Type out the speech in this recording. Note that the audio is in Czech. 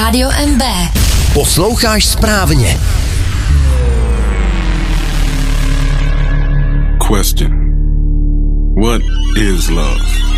Rádio MB. Posloucháš správně. Question. What is love?